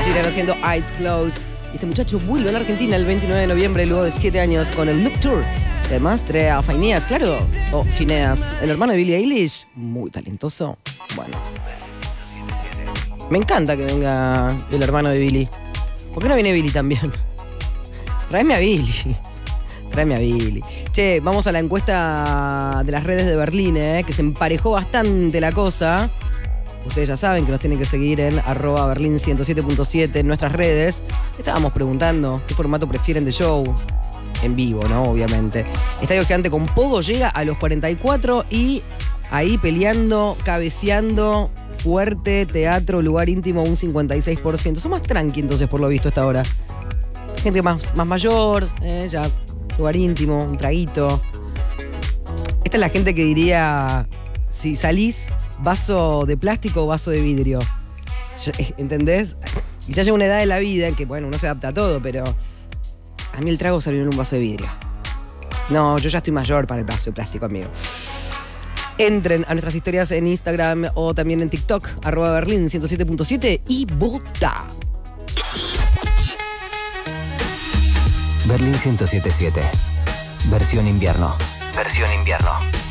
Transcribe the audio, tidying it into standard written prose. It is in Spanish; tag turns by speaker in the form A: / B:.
A: Sheeran haciendo Eyes Closed. Y este muchacho vuelve a la Argentina el 29 de noviembre, luego de 7 años, con el Look Tour. Además trae a Phineas, claro. Phineas, el hermano de Billie Eilish, muy talentoso. Bueno. Me encanta que venga el hermano de Billie. ¿Por qué no viene Billie también? Tráeme a Billie. Tráeme a Billie. Che, vamos a la encuesta de las redes de Berlín, que se emparejó bastante la cosa. Ustedes ya saben que nos tienen que seguir en @berlin107.7 en nuestras redes. Estábamos preguntando qué formato prefieren de show. En vivo, ¿no? Obviamente. Estadio Gigante con Pogo llega a los 44 y ahí peleando, cabeceando, fuerte, teatro, lugar íntimo, un 56%. Son más tranqui entonces, por lo visto, hasta ahora. Gente más mayor, ya lugar íntimo, un traguito. Esta es la gente que diría, si salís, vaso de plástico o vaso de vidrio. ¿Entendés? Y ya llega una edad de la vida en que, bueno, uno se adapta a todo, pero a mí el trago salió en un vaso de vidrio. No, yo ya estoy mayor para el vaso de plástico, amigo. Entren a nuestras historias en Instagram o también en TikTok, @berlin107.7 y vota.
B: Berlín 107.7. Versión invierno.